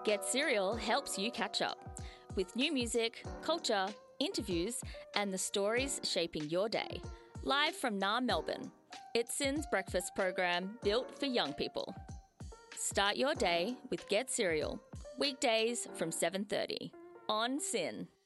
Get Serial helps you catch up with new music, culture, interviews, and the stories shaping your day. Live from NAR Melbourne, it's SYN's breakfast program built for young people. Start your day with Get Serial, weekdays from 7:30 on SYN.